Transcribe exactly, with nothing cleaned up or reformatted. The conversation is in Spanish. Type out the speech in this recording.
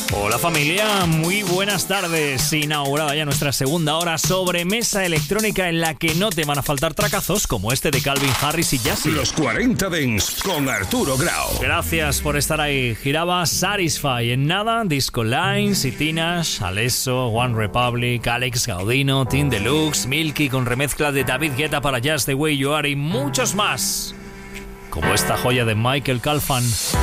Hola familia, muy buenas tardes. Inaugurada ya nuestra segunda hora sobre mesa electrónica en la que no te van a faltar tracazos como este de Calvin Harris y Jazzy. Los cuarenta Dance con Arturo Grau. Gracias por estar ahí. Giraba Satisfy en nada, Disco Lines, Tinash, Alesso, One Republic, Alex Gaudino, Team Deluxe, Milky con remezcla de David Guetta para Just the Way You Are y muchos más. Como esta joya de Michael Calfan.